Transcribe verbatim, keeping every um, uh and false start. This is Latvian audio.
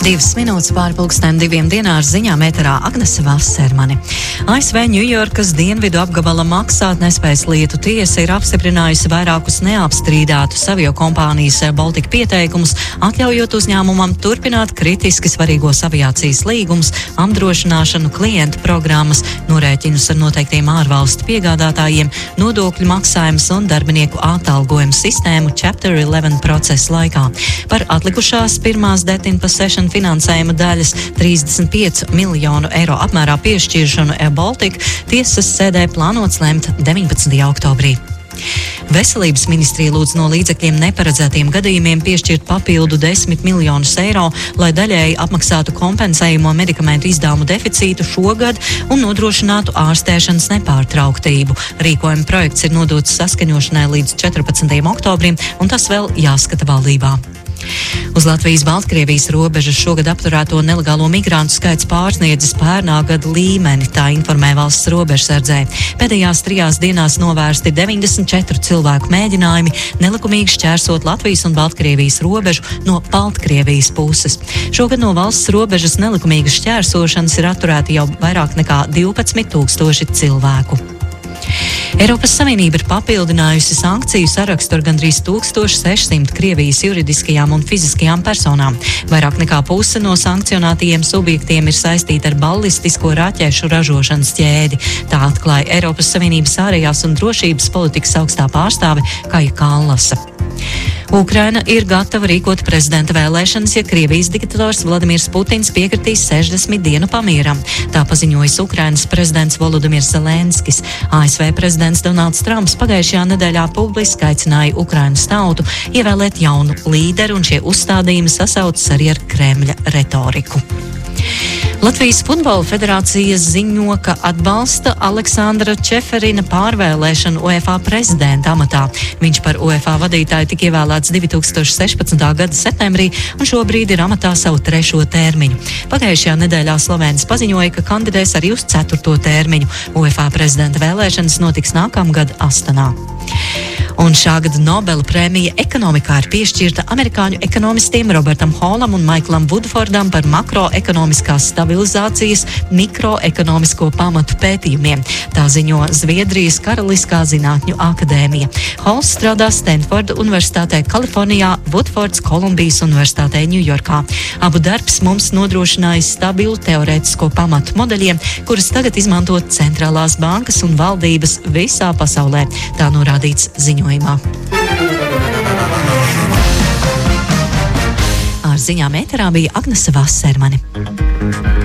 Divas minūtes pāri pulkstēm diviem dienā ar ziņām ēterā Agnese Vasermani. A S V Ņujorkas dienvidu apgabala maksātnespējas lietu tiesa ir apstiprinājusi vairākus neapstrīdētus aviokompānijas Baltika pieteikumus, atļaujot uzņēmumam turpināt kritiski svarīgos aviācijas līgumus, apdrošināšanu, klientu programmas, norēķinus ar noteiktiem ārvalstu piegādātājiem, nodokļu maksājumus un darbinieku atalgojumu sistēmu Chapter eleven procesa laikā. Par atlikušās pirmās debt in possession finansējuma daļas trīsdesmit pieci miljonu eiro apmērā piešķiršanu Air Baltica tiesas sēdē plānots lemt deviņpadsmitajā oktobrī. Veselības ministrija lūdz no līdzekļiem neparedzētiem gadījumiem piešķirt papildu desmit miljonus eiro, lai daļēji apmaksātu kompensējumo medikamentu izdevumu deficītu šogad un nodrošinātu ārstēšanas nepārtrauktību. Rīkojuma projekts ir nodots saskaņošanai līdz četrpadsmitajam oktobrim, un tas vēl jāskata valdībā. Uz Latvijas-Baltkrievijas robežas šogad apturēto nelegālo migrantu skaits pārsniedzis pērnā gada līmeni, tā informē valsts robežsardzē. Pēdējās trijās dienās novērsti deviņdesmit četri cilvēku mēģinājumi nelikumīgi šķērsot Latvijas un Baltkrievijas robežu no Baltkrievijas puses. Šogad no valsts robežas nelikumīgas šķērsošanas ir atturēti jau vairāk nekā divpadsmit tūkstoši cilvēku. Eiropas Savienība ir papildinājusi sankciju sarakstu ar gandrīz tūkstoš sešsimt Krievijas juridiskajām un fiziskajām personām. Vairāk nekā puse no sankcionētajiem subjektiem ir saistīta ar ballistisko raķešu ražošanas ķēdi. Tā atklāja Eiropas Savienības ārējās un drošības politikas augstā pārstāve Kaja Kallasa. Ukraina ir gatava rīkot prezidenta vēlēšanas, ja Krievijas diktators Vladimirs Putins piekritīs sešdesmit dienu pamieram. Tā paziņojis Ukrainas prezidents Volodimirs Zelenskis. A S V prezidents Donalds Trumps pagājušajā nedēļā publiski aicināja Ukrainas tautu ievēlēt jaunu līderu, un šie uzstādījumi sasaucas arī ar Kremļa retoriku. Latvijas Futbola federācija ziņo, ka atbalsta Aleksandra Čeferina pārvēlēšanu UEFA prezidenta amatā. Viņš par UEFA vadītāju tika ievēlēts divi tūkstoši sešpadsmitā gada septembrī un šobrīd ir amatā savu trešo termiņu. Pagājušajā nedēļā Slovēns paziņoja, ka kandidēs arī uz ceturto termiņu. UEFA prezidenta vēlēšanas notiks nākamgad Astanā. Un šā gada Nobela prēmija ekonomikā ir piešķirta amerikāņu ekonomistiem Robertam Hallam un Maiklam Woodfordam par makroekonomiskās stabilizācijas mikroekonomisko pamatu pētījumiem. Tā ziņo Zviedrijas Karaliskā zinātņu akadēmija. Halls strādā Stanforda Universitātē Kalifornijā, Woodfords Kolumbijas Universitātē Ņujorkā. Abu darbs mums nodrošināja stabilu teorētisko pamatu modeļiem, kuras tagad izmantot centrālās bankas un valdības visā pasaulē. Tā norādīts ziņojumā. Ar ziņām ēterā bija Agnese Vasermani.